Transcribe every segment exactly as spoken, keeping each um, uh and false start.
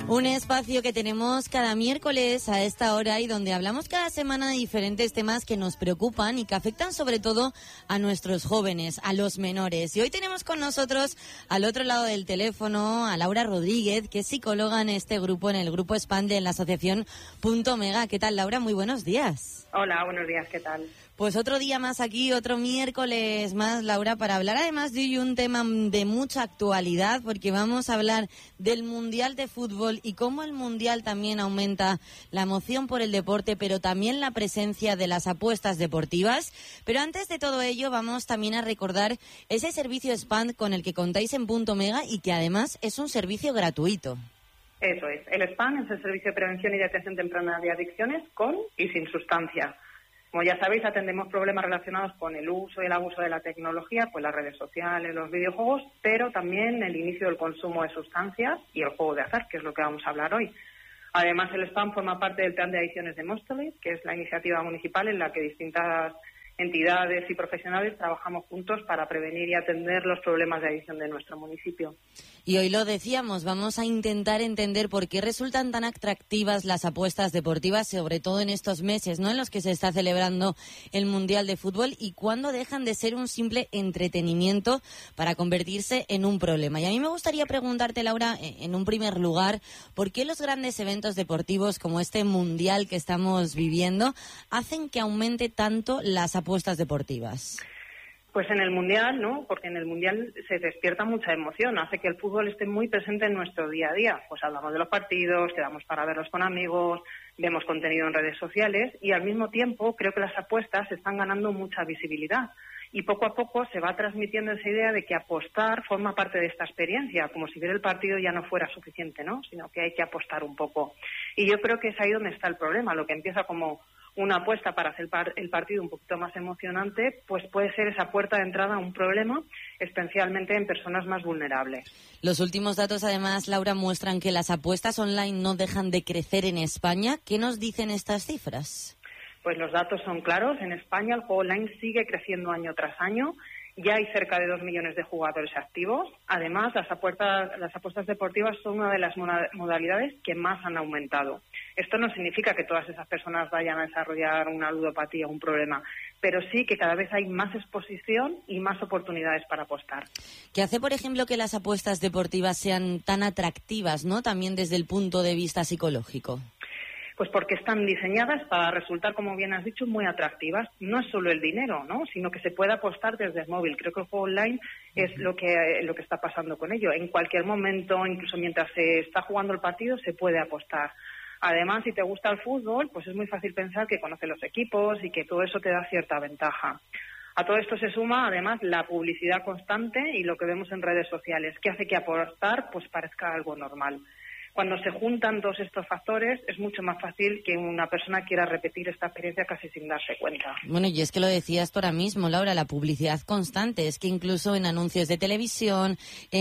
Un espacio que tenemos cada miércoles a esta hora y donde hablamos cada semana de diferentes temas que nos preocupan y que afectan sobre todo a nuestros jóvenes, a los menores. Y hoy tenemos con nosotros al otro lado del teléfono a Laura Rodríguez, que es psicóloga en este grupo, en el grupo Expande, en la asociación Punto Mega. ¿Qué tal, Laura? Muy buenos días. Hola, buenos días, ¿qué tal? Pues otro día más aquí, otro miércoles más, Laura, para hablar además de un tema de mucha actualidad, porque vamos a hablar del Mundial de Fútbol y cómo el Mundial también aumenta la emoción por el deporte, pero también la presencia de las apuestas deportivas. Pero antes de todo ello, vamos también a recordar ese servicio Expand con el que contáis en Punto Mega y que además es un servicio gratuito. Eso es, el Expand es el servicio de prevención y detección temprana de adicciones con y sin sustancias. Como ya sabéis, atendemos problemas relacionados con el uso y el abuso de la tecnología, pues las redes sociales, los videojuegos, pero también el inicio del consumo de sustancias y el juego de azar, que es lo que vamos a hablar hoy. Además, el Spam forma parte del plan de adicciones de Móstoles, que es la iniciativa municipal en la que distintas entidades y profesionales trabajamos juntos para prevenir y atender los problemas de adicción de nuestro municipio. Y hoy lo decíamos, vamos a intentar entender por qué resultan tan atractivas las apuestas deportivas, sobre todo en estos meses, ¿no?, en los que se está celebrando el Mundial de Fútbol, y cuándo dejan de ser un simple entretenimiento para convertirse en un problema. Y a mí me gustaría preguntarte, Laura, en un primer lugar, ¿por qué los grandes eventos deportivos como este Mundial que estamos viviendo hacen que aumente tanto las apuestas deportivas? Pues en el Mundial, ¿no? Porque en el Mundial se despierta mucha emoción, hace que el fútbol esté muy presente en nuestro día a día. Pues hablamos de los partidos, quedamos para verlos con amigos, vemos contenido en redes sociales y al mismo tiempo creo que las apuestas están ganando mucha visibilidad. Y poco a poco se va transmitiendo esa idea de que apostar forma parte de esta experiencia, como si ver el partido ya no fuera suficiente, ¿no? Sino que hay que apostar un poco. Y yo creo que es ahí donde está el problema, lo que empieza como una apuesta para hacer el partido un poquito más emocionante, pues puede ser esa puerta de entrada a un problema, especialmente en personas más vulnerables. Los últimos datos, además, Laura, muestran que las apuestas online no dejan de crecer en España. ¿Qué nos dicen estas cifras? Pues los datos son claros. En España el juego online sigue creciendo año tras año. Ya hay cerca de dos millones de jugadores activos. Además, las apuestas, las apuestas deportivas son una de las modalidades que más han aumentado. Esto no significa que todas esas personas vayan a desarrollar una ludopatía o un problema, pero sí que cada vez hay más exposición y más oportunidades para apostar. ¿Qué hace, por ejemplo, que las apuestas deportivas sean tan atractivas, ¿no?, también desde el punto de vista psicológico? Pues porque están diseñadas para resultar, como bien has dicho, muy atractivas. No es solo el dinero, ¿no?, sino que se puede apostar desde el móvil. Creo que el juego online es lo que lo que está pasando con ello. En cualquier momento, incluso mientras se está jugando el partido, se puede apostar. Además, si te gusta el fútbol, pues es muy fácil pensar que conoces los equipos y que todo eso te da cierta ventaja. A todo esto se suma, además, la publicidad constante y lo que vemos en redes sociales, que hace que apostar pues parezca algo normal. Cuando se juntan todos estos factores, es mucho más fácil que una persona quiera repetir esta experiencia casi sin darse cuenta. Bueno, y es que lo decías tú ahora mismo, Laura, la publicidad constante. Es que incluso en anuncios de televisión,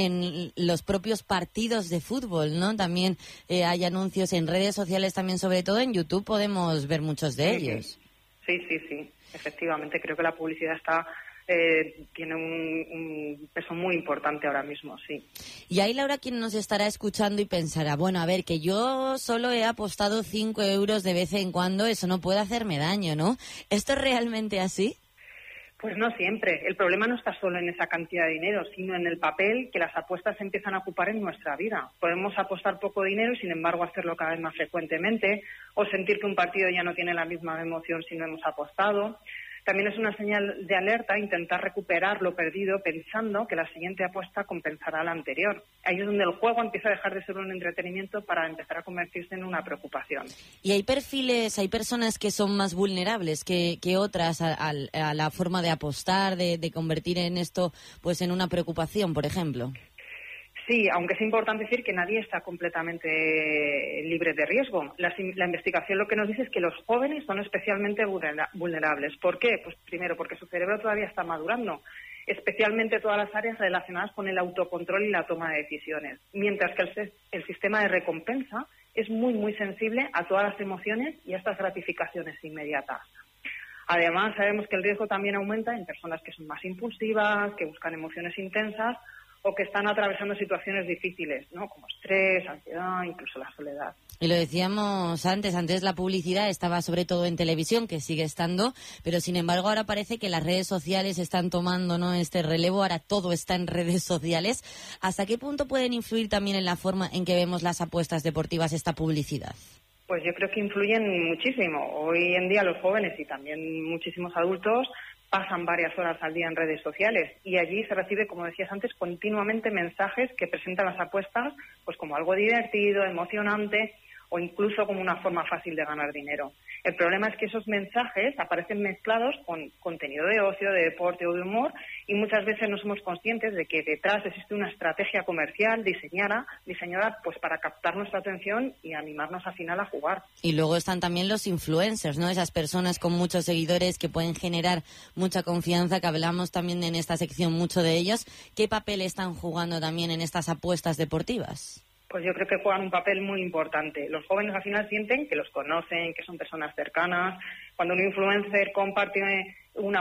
en los propios partidos de fútbol, ¿no? También eh, hay anuncios en redes sociales, también sobre todo en YouTube podemos ver muchos de ellos. Sí, sí, sí. Efectivamente, creo que la publicidad está... Eh, tiene un, un peso muy importante ahora mismo, sí. Y ahí, Laura, quien nos estará escuchando y pensará, bueno, a ver, que yo solo he apostado cinco euros de vez en cuando, eso no puede hacerme daño, ¿no? ¿Esto es realmente así? Pues no siempre. El problema no está solo en esa cantidad de dinero, sino en el papel que las apuestas empiezan a ocupar en nuestra vida. Podemos apostar poco dinero y, sin embargo, hacerlo cada vez más frecuentemente, o sentir que un partido ya no tiene la misma emoción si no hemos apostado. También es una señal de alerta intentar recuperar lo perdido pensando que la siguiente apuesta compensará la anterior. Ahí es donde el juego empieza a dejar de ser un entretenimiento para empezar a convertirse en una preocupación. ¿Y hay perfiles, hay personas que son más vulnerables que, que otras a, a, a la forma de apostar, de, de convertir en esto pues en una preocupación, por ejemplo? Sí, aunque es importante decir que nadie está completamente libre de riesgo. La, la investigación lo que nos dice es que los jóvenes son especialmente vulnerables. ¿Por qué? Pues primero, porque su cerebro todavía está madurando, especialmente todas las áreas relacionadas con el autocontrol y la toma de decisiones, mientras que el, el sistema de recompensa es muy, muy sensible a todas las emociones y a estas gratificaciones inmediatas. Además, sabemos que el riesgo también aumenta en personas que son más impulsivas, que buscan emociones intensas, o que están atravesando situaciones difíciles, ¿no? Como estrés, ansiedad, incluso la soledad. Y lo decíamos antes, antes la publicidad estaba sobre todo en televisión, que sigue estando, pero sin embargo ahora parece que las redes sociales están tomando, ¿no?, este relevo, ahora todo está en redes sociales. ¿Hasta qué punto pueden influir también en la forma en que vemos las apuestas deportivas esta publicidad? Pues yo creo que influyen muchísimo. Hoy en día los jóvenes y también muchísimos adultos pasan varias horas al día en redes sociales y allí se recibe, como decías antes, continuamente mensajes que presentan las apuestas pues como algo divertido, emocionante o incluso como una forma fácil de ganar dinero. El problema es que esos mensajes aparecen mezclados con contenido de ocio, de deporte o de humor y muchas veces no somos conscientes de que detrás existe una estrategia comercial diseñada, diseñada pues para captar nuestra atención y animarnos al final a jugar. Y luego están también los influencers, ¿no? Esas personas con muchos seguidores que pueden generar mucha confianza, que hablamos también en esta sección mucho de ellos. ¿Qué papel están jugando también en estas apuestas deportivas? Pues yo creo que juegan un papel muy importante. Los jóvenes al final sienten que los conocen, que son personas cercanas. Cuando un influencer comparte una